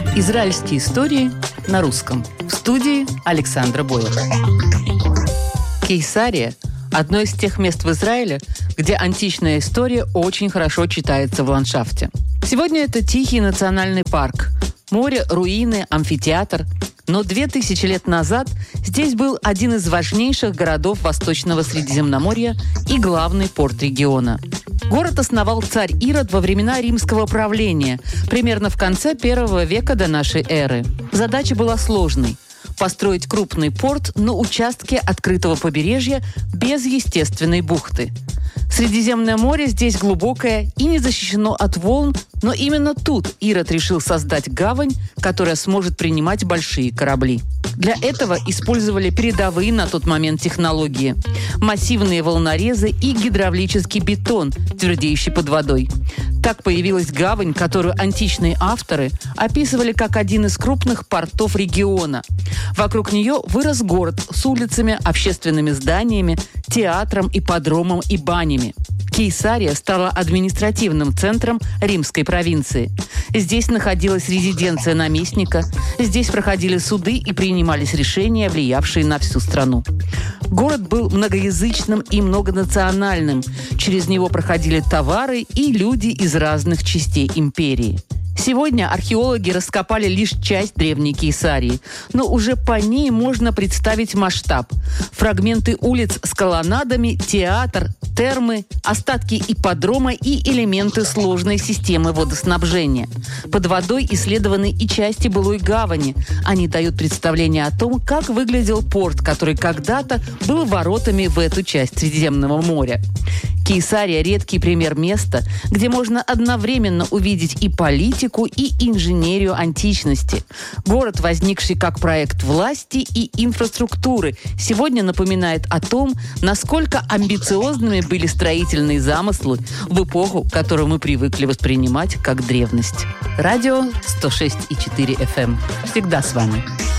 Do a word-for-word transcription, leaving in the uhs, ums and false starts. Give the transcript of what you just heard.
Израильские истории на русском. В студии Александра Бойлер. Кейсария – одно из тех мест в Израиле, где античная история очень хорошо читается в ландшафте. Сегодня это тихий национальный парк. Море, руины, амфитеатр. Но две тысячи лет назад здесь был один из важнейших городов Восточного Средиземноморья и главный порт региона. Город основал царь Ирод во времена римского правления, примерно в конце первого века до нашей эры. Задача была сложной – построить крупный порт на участке открытого побережья без естественной бухты. Средиземное море здесь глубокое и не защищено от волн, но именно тут Ирод решил создать гавань, которая сможет принимать большие корабли. Для этого использовали передовые на тот момент технологии – массивные волнорезы и гидравлический бетон, твердеющий под водой. Так появилась гавань, которую античные авторы описывали как один из крупных портов региона. Вокруг нее вырос город с улицами, общественными зданиями, театром, ипподромом и банями. Кейсария стала административным центром римской провинции. Здесь находилась резиденция наместника, здесь проходили суды и принимались решения, влиявшие на всю страну. Город был многоязычным и многонациональным. Через него проходили товары и люди из разных частей империи. Сегодня археологи раскопали лишь часть древней Кейсарии, но уже по ней можно представить масштаб. Фрагменты улиц с колоннадами, театр, термы, остатки ипподрома и элементы сложной системы водоснабжения. Под водой исследованы и части былой гавани. Они дают представление о том, как выглядел порт, который когда-то был воротами в эту часть Средиземного моря. Кейсария – редкий пример места, где можно одновременно увидеть и политику, и инженерию античности. Город, возникший как проект власти и инфраструктуры, сегодня напоминает о том, насколько амбициозными были строительные замыслы в эпоху, которую мы привыкли воспринимать как древность. Радио сто шесть и четыре эф эм. Всегда с вами.